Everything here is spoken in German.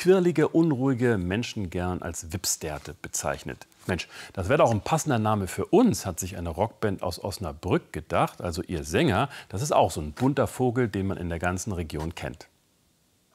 quirlige, unruhige Menschen gern als Wipsterte bezeichnet. Mensch, das wäre doch ein passender Name für uns, hat sich eine Rockband aus Osnabrück gedacht. Also ihr Sänger, das ist auch so ein bunter Vogel, den man in der ganzen Region kennt.